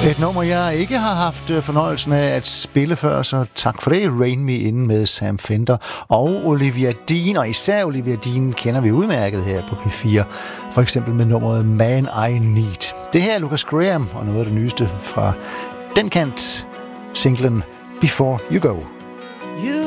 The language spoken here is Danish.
Et nummer, jeg ikke har haft fornøjelsen af at spille før, så tak for det. Rain Me In med Sam Fender og Olivia Dean, og især Olivia Dean kender vi udmærket her på P4, for eksempel med nummeret Man I Need. Det her er Lucas Graham og noget af det nyeste fra den kant, singlen Before You Go.